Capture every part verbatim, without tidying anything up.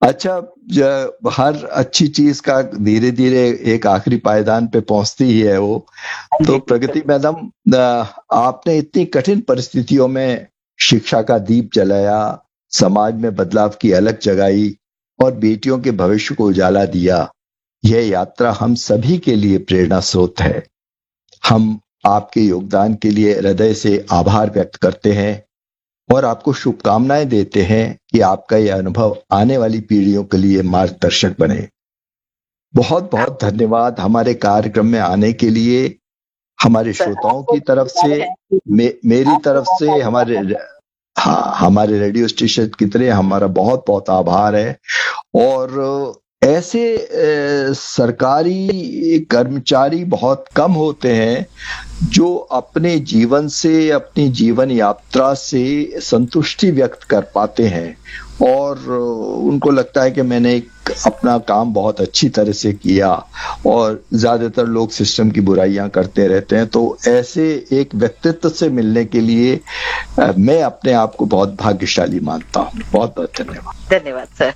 अच्छा, ज- हर अच्छी चीज का धीरे धीरे एक आखिरी पायदान पे पहुंचती ही है वो। हाँ तो जी। प्रगति मैडम, अ, आपने इतनी कठिन परिस्थितियों में शिक्षा का दीप जलाया, समाज में बदलाव की अलख जगाई और बेटियों के भविष्य को उजाला दिया। यह यात्रा हम सभी के लिए प्रेरणा स्रोत है। हम आपके योगदान के लिए हृदय से आभार व्यक्त करते हैं और आपको शुभकामनाएं देते हैं कि आपका यह अनुभव आने वाली पीढ़ियों के लिए मार्गदर्शक बने। बहुत बहुत धन्यवाद हमारे कार्यक्रम में आने के लिए। हमारे सर श्रोताओं आपको की तरफ से, है, मे, मेरी आपको तरफ बहुत से, धन्यवाद हमारे सर। हाँ, हमारे रेडियो स्टेशन की तरह हमारा बहुत बहुत आभार है। और ऐसे अ, सरकारी कर्मचारी बहुत कम होते हैं जो अपने जीवन से, अपनी जीवन यात्रा से संतुष्टि व्यक्त कर पाते हैं और उनको लगता है कि मैंने एक अपना काम बहुत अच्छी तरह से किया। और ज्यादातर लोग सिस्टम की बुराइयां करते रहते हैं। तो ऐसे एक व्यक्तित्व से मिलने के लिए अ, मैं अपने आप को बहुत भाग्यशाली मानता हूँ। बहुत बहुत धन्यवाद। धन्यवाद सर।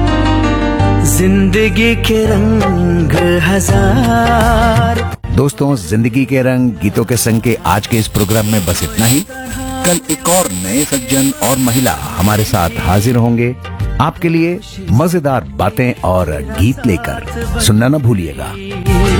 जिंदगी के रंग हजार। दोस्तों, जिंदगी के रंग गीतों के संग के आज के इस प्रोग्राम में बस इतना ही। कल एक और नए सज्जन और महिला हमारे साथ हाजिर होंगे आपके लिए मजेदार बातें और गीत लेकर। सुनना न भूलिएगा।